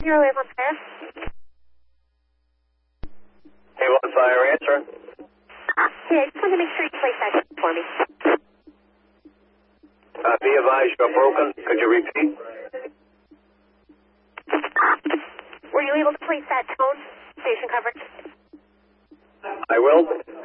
Zero Avon Fire. Avon Fire, answer. Yeah, I just wanted to make sure you place that for me. Be advised, you're broken. Could you repeat? Were you able to place that tone? Station coverage. I will.